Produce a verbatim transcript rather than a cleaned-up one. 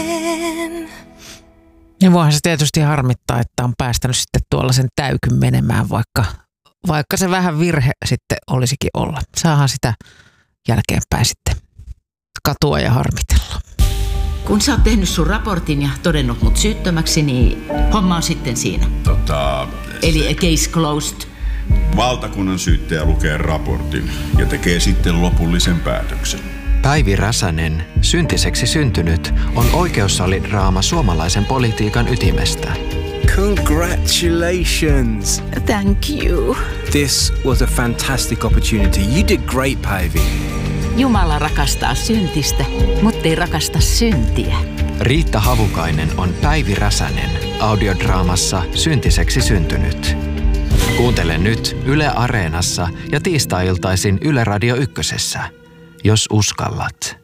Ja voihan se tietysti harmittaa, että on päästänyt sitten tuollaisen täykyn menemään, vaikka, vaikka se vähän virhe sitten olisikin olla. Saahan sitä jälkeenpäin sitten katua ja harmitella. Kun sä oot tehnyt sun raportin ja todennut mut syyttömäksi, niin homma on sitten siinä. Tota... Eli a case closed. Valtakunnan syyttäjä lukee raportin ja tekee sitten lopullisen päätöksen. Päivi Räsänen, syntiseksi syntynyt, on oikeussalidraama suomalaisen politiikan ytimestä. Congratulations! Thank you. This was a fantastic opportunity. You did great, Päivi. Jumala rakastaa syntistä, mutta ei rakasta syntiä. Riitta Havukainen on Päivi Räsänen audiodraamassa Syntiseksi syntynyt. Kuuntele nyt Yle Areenassa ja tiistai-iltaisin Yle Radio Ykkösessä, jos uskallat.